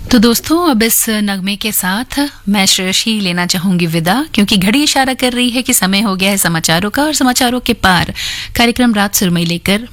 तो दोस्तों अब इस नगमे के साथ मैं श्रेयशी लेना चाहूंगी विदा, क्योंकि घड़ी इशारा कर रही है कि समय हो गया है समाचारों का, और समाचारों के पार कार्यक्रम रात सुरमई लेकर